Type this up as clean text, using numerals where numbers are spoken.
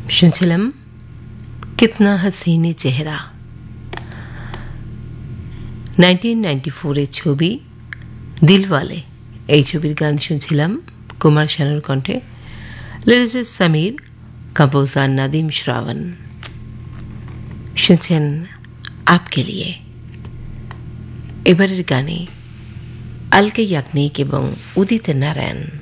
শুনছিলাম কিতনা হাসিনে চেহারা 1994 ছবি দিলওয়ালে এই ছবির গান শুনছিলাম কুমার শানুর কণ্ঠে লিরিক্স সামির কম্পোজার নাদিম শ্রাবণ শুনছেন আপকে লিয়ে এবারের গানে আলকে ইয়াকনিক এবং উদিত নারায়ণ